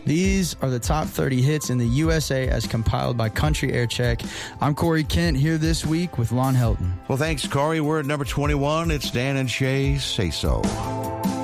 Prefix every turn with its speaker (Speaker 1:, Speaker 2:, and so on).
Speaker 1: These are the top 30 hits in the USA as compiled by Country Air Check. I'm Corey Kent here this week with Lon Helton.
Speaker 2: Well, thanks, Corey. We're at number 21. It's Dan and Shay, Say So.